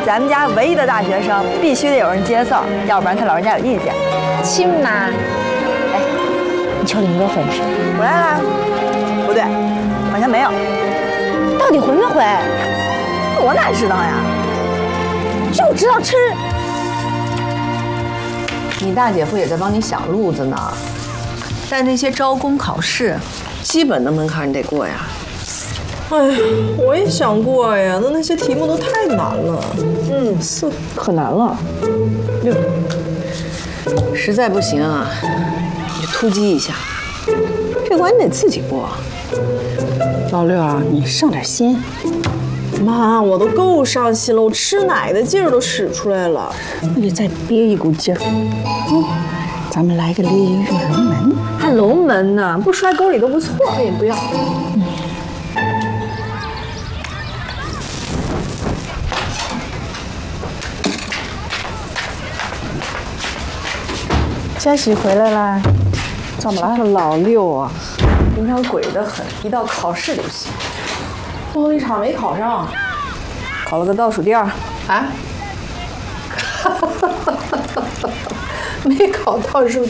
咱们家唯一的大学生必须得有人接送，要不然他老人家有意见。 亲妈，哎，你瞧林哥回没？ 回来了？不对，好像没有。 到底回没回？ 我哪知道呀？ 就知道吃。 你大姐夫也在帮你想路子呢，但那些招工考试，基本的门槛你得过呀。 哎呀，我也想过呀，那些题目都太难了。4可难了。6， 实在不行啊，你就突击一下，这关你得自己过。 老六啊，你上点心。妈，我都够上心了，我吃奶的劲儿都使出来了。 那就再憋一股劲儿。咱们来个猎鱼跃龙门， 还龙门呢，不摔沟里都不错。 也不要。 佳喜回来啦？怎么了？ 这老六啊， 平常鬼得很，一到考试就行。 最后一场没考上， 考了个倒数第2。 啊？没考倒数